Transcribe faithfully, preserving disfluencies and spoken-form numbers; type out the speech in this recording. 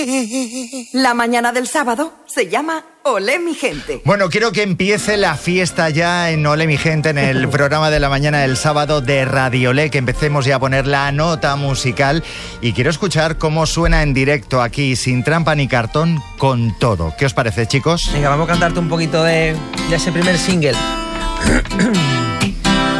La mañana del sábado se llama Olé mi gente. Bueno, quiero que empiece la fiesta ya en Olé mi gente, en el programa de la mañana del sábado de Radio Olé, que empecemos ya a poner la nota musical y quiero escuchar cómo suena en directo aquí, sin trampa ni cartón, con todo. ¿Qué os parece, chicos? Venga, vamos a cantarte un poquito de, de ese primer single.